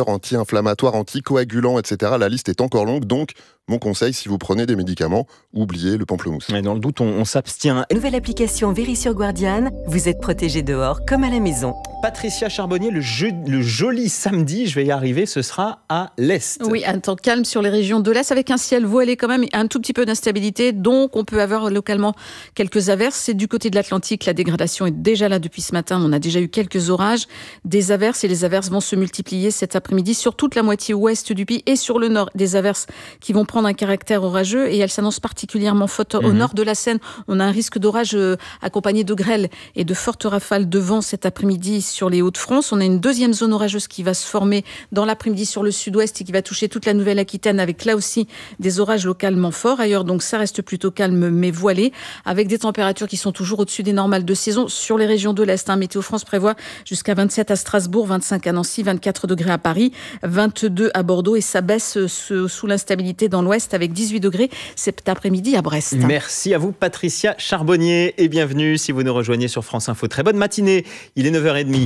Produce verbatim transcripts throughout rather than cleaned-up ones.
antidouleurs, anti-inflammatoires, anticoagulants, et cetera. La liste est encore longue, donc mon conseil, si vous prenez des médicaments, oubliez le pamplemousse. Mais dans le doute, on, on s'abstient. Nouvelle application Véri sur Guardian, vous êtes protégé dehors comme à la maison. Patricia Charbonnier, le, jeu, le joli samedi, je vais y arriver, ce sera à l'Est. Oui, un temps calme sur les régions de l'Est avec un ciel voilé quand même et un tout petit peu d'instabilité. Donc, on peut avoir localement quelques averses. C'est du côté de l'Atlantique, la dégradation est déjà là depuis ce matin. On a déjà eu quelques orages, des averses et les averses vont se multiplier cet après-midi sur toute la moitié ouest du pays et sur le nord. Des averses qui vont prendre un caractère orageux et elles s'annoncent particulièrement fortes. Mmh. Au nord de la Seine, on a un risque d'orage euh, accompagné de grêle et de fortes rafales de vent cet après-midi sur les Hauts-de-France. On a une deuxième zone orageuse qui va se former dans l'après-midi sur le sud-ouest et qui va toucher toute la Nouvelle-Aquitaine avec là aussi des orages localement forts. Ailleurs, donc, ça reste plutôt calme mais voilé avec des températures qui sont toujours au-dessus des normales de saison sur les régions de l'Est. Hein. Météo France prévoit jusqu'à vingt-sept à Strasbourg, vingt-cinq à Nancy, vingt-quatre degrés à Paris, vingt-deux à Bordeaux et ça baisse sous l'instabilité dans l'Ouest avec dix-huit degrés cet après-midi à Brest. Merci à vous Patricia Charbonnier et bienvenue si vous nous rejoignez sur France Info. Très bonne matinée, il est neuf heures trente.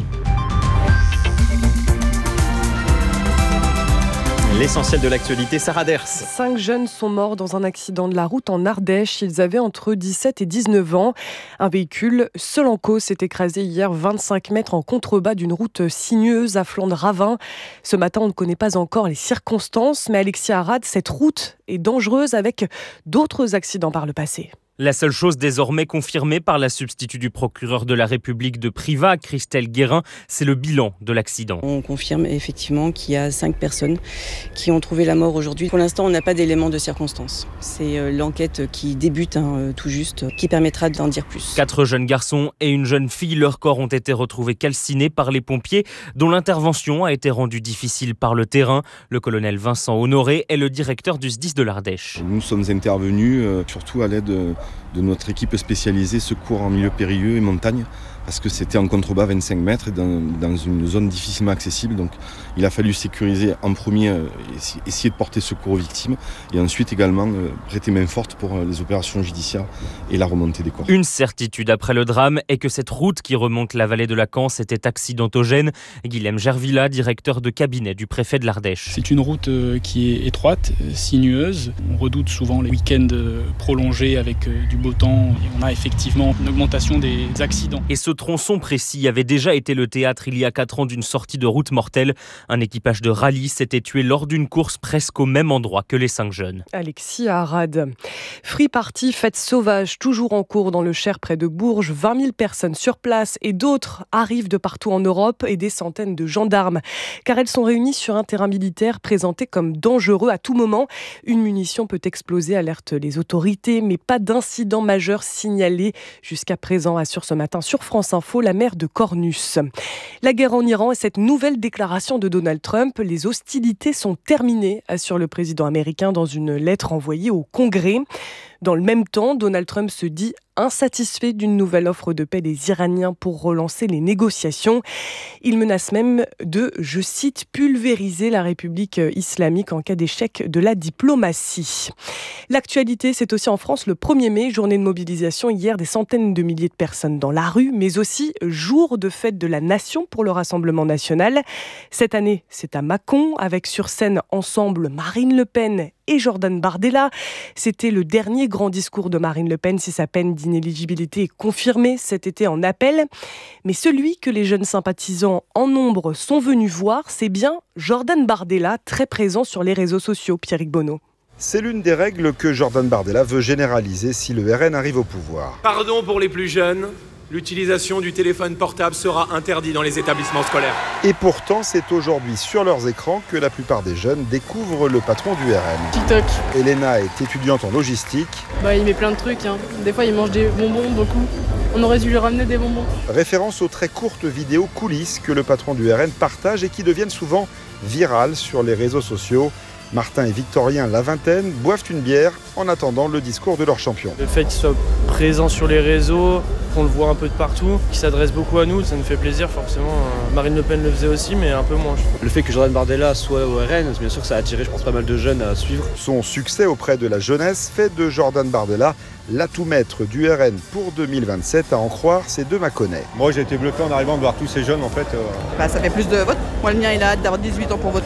L'essentiel de l'actualité, Sarah Ders. Cinq jeunes sont morts dans un accident de la route en Ardèche. Ils avaient entre dix-sept et dix-neuf ans. Un véhicule seul en cause s'est écrasé hier vingt-cinq mètres en contrebas d'une route sinueuse à flanc de ravin. Ce matin, on ne connaît pas encore les circonstances, mais Alexia Arad, cette route est dangereuse avec d'autres accidents par le passé. La seule chose désormais confirmée par la substitut du procureur de la République de Privas, Christelle Guérin, c'est le bilan de l'accident. On confirme effectivement qu'il y a cinq personnes qui ont trouvé la mort aujourd'hui. Pour l'instant, on n'a pas d'éléments de circonstance. C'est l'enquête qui débute hein, tout juste, qui permettra d'en dire plus. Quatre jeunes garçons et une jeune fille, leurs corps ont été retrouvés calcinés par les pompiers, dont l'intervention a été rendue difficile par le terrain. Le colonel Vincent Honoré est le directeur du S D I S de l'Ardèche. Nous sommes intervenus euh, surtout à l'aide de de notre équipe spécialisée secours en milieu périlleux et montagne, parce que c'était en contrebas vingt-cinq mètres dans, dans une zone difficilement accessible. Donc il a fallu sécuriser en premier, euh, essayer de porter secours aux victimes et ensuite également euh, prêter main forte pour euh, les opérations judiciaires et la remontée des corps. Une certitude après le drame est que cette route qui remonte la vallée de la Canse était accidentogène. Guilhem Gervilla, directeur de cabinet du préfet de l'Ardèche. C'est une route euh, qui est étroite, euh, sinueuse. On redoute souvent les week-ends euh, prolongés avec euh, du beau temps et on a effectivement une augmentation des accidents. Et ce tronçon précis avait déjà été le théâtre il y a quatre ans d'une sortie de route mortelle. Un équipage de rallye s'était tué lors d'une course presque au même endroit que les cinq jeunes. Alexia Arad. Free Party, fête sauvage, toujours en cours dans le Cher près de Bourges. vingt mille personnes sur place et d'autres arrivent de partout en Europe et des centaines de gendarmes. Car elles sont réunies sur un terrain militaire présenté comme dangereux à tout moment. Une munition peut exploser, alerte les autorités, mais pas d'incident majeur signalé jusqu'à présent, assure ce matin sur France Info la maire de Cornus. La guerre en Iran et cette nouvelle déclaration de Donald Trump, les hostilités sont terminées, assure le président américain dans une lettre envoyée au Congrès. Dans le même temps, Donald Trump se dit insatisfait d'une nouvelle offre de paix des Iraniens pour relancer les négociations. Il menace même de, je cite, pulvériser la République islamique en cas d'échec de la diplomatie. L'actualité, c'est aussi en France le premier mai, journée de mobilisation hier, des centaines de milliers de personnes dans la rue, mais aussi jour de fête de la nation pour le Rassemblement national. Cette année, c'est à Mâcon, avec sur scène ensemble Marine Le Pen et Jordan Bardella. C'était le dernier grand discours de Marine Le Pen si sa peine d'inéligibilité est confirmée cet été en appel. Mais celui que les jeunes sympathisants en nombre sont venus voir, c'est bien Jordan Bardella, très présent sur les réseaux sociaux. Pierrick Bonneau. C'est l'une des règles que Jordan Bardella veut généraliser si le R N arrive au pouvoir. Pardon pour les plus jeunes. L'utilisation du téléphone portable sera interdite dans les établissements scolaires. Et pourtant, c'est aujourd'hui sur leurs écrans que la plupart des jeunes découvrent le patron du R N. TikTok. Elena est étudiante en logistique. Bah, il met plein de trucs. Hein. Des fois, il mange des bonbons, beaucoup. On aurait dû lui ramener des bonbons. Référence aux très courtes vidéos coulisses que le patron du R N partage et qui deviennent souvent virales sur les réseaux sociaux. Martin et Victorien, la vingtaine, boivent une bière en attendant le discours de leur champion. Le fait qu'il soit présent sur les réseaux, qu'on le voit un peu de partout, qu'il s'adresse beaucoup à nous, ça nous fait plaisir forcément. Marine Le Pen le faisait aussi, mais un peu moins. Le fait que Jordan Bardella soit au R N, bien sûr que ça a attiré, je pense, pas mal de jeunes à suivre. Son succès auprès de la jeunesse fait de Jordan Bardella l'atout maître du R N pour deux mille vingt-sept, à en croire ces deux Mâconnais. Moi j'ai été bluffé en arrivant de voir tous ces jeunes en fait. Euh... Bah, ça fait plus de votes. Moi le mien il a hâte d'avoir dix-huit ans pour voter.